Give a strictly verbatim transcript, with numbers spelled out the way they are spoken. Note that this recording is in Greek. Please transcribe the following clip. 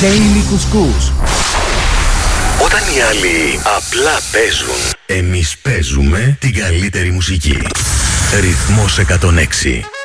Daily Couscous. Όταν οι άλλοι απλά παίζουν, εμείς παίζουμε την καλύτερη μουσική. Ρυθμός εκατόν έξι.